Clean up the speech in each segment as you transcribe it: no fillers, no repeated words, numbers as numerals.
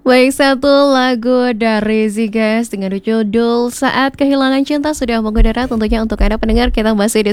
Baik, satu lagu dari Zigas dengan judul Saat Kehilangan Cinta sudah mengudara tentunya untuk Anda pendengar. Kita masih di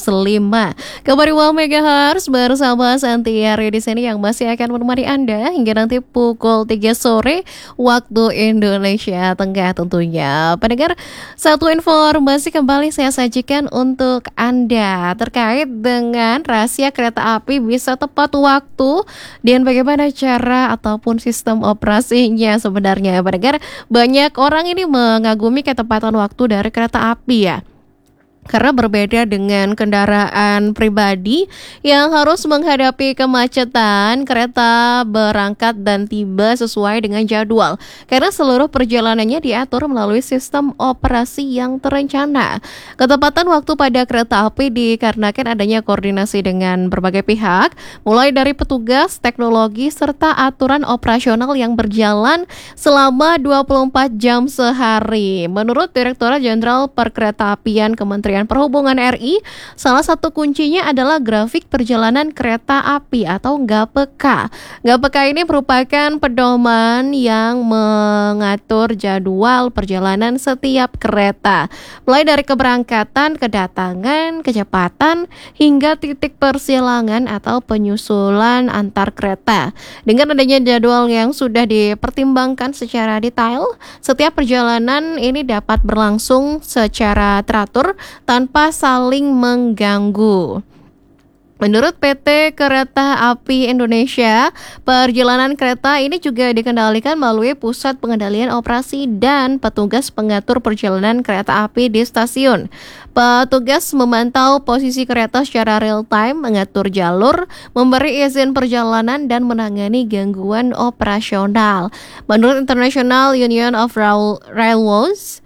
105,2 MHz bersama Santiari di sini yang masih akan menemani Anda hingga nanti pukul 3 sore waktu Indonesia Tengah tentunya. Pendengar, satu informasi kembali saya sajikan untuk Anda terkait dengan rahasia kereta api bisa tepat waktu dan bagaimana cara ataupun sistem operasinya sebenarnya. Pendengar, banyak orang ini mengagumi ketepatan waktu dari kereta api ya. Karena berbeda dengan kendaraan pribadi yang harus menghadapi kemacetan, kereta berangkat dan tiba sesuai dengan jadwal. Karena seluruh perjalanannya diatur melalui sistem operasi yang terencana. Ketepatan waktu pada kereta api dikarenakan adanya koordinasi dengan berbagai pihak, mulai dari petugas, teknologi, serta aturan operasional yang berjalan selama 24 jam sehari. Menurut Direktorat Jenderal Perkeretaapian Kementerian Perhubungan RI, salah satu kuncinya adalah grafik perjalanan kereta api atau GAPK. GAPK ini merupakan pedoman yang mengatur jadwal perjalanan setiap kereta, mulai dari keberangkatan, kedatangan, kecepatan, hingga titik persilangan atau penyusulan antar kereta. Dengan adanya jadwal yang sudah dipertimbangkan secara detail, setiap perjalanan ini dapat berlangsung secara teratur tanpa saling mengganggu. Menurut PT Kereta Api Indonesia, perjalanan kereta ini juga dikendalikan melalui Pusat Pengendalian Operasi dan petugas pengatur perjalanan kereta api di stasiun. Petugas memantau posisi kereta secara real time, mengatur jalur, memberi izin perjalanan, dan menangani gangguan operasional. Menurut International Union of Railways,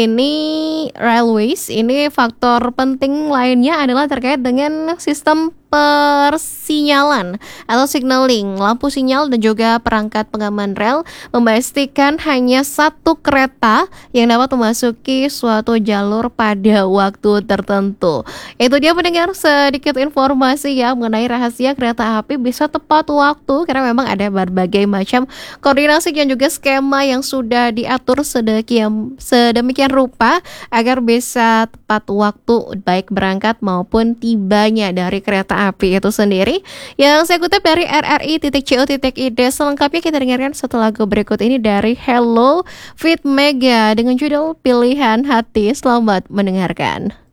ini faktor penting lainnya adalah terkait dengan sistem persinyalan atau signaling, lampu sinyal dan juga perangkat pengaman rel, memastikan hanya satu kereta yang dapat memasuki suatu jalur pada waktu tertentu. Itu dia pendengar, sedikit informasi ya mengenai rahasia kereta api bisa tepat waktu karena memang ada berbagai macam koordinasi dan juga skema yang sudah diatur sedemikian rupa agar bisa tepat waktu baik berangkat maupun tibanya dari kereta api itu sendiri. Yang saya kutip dari rri.co.id. Selengkapnya kita dengarkan satu lagu berikut ini dari Hello Fit Mega dengan judul Pilihan Hati. Selamat mendengarkan.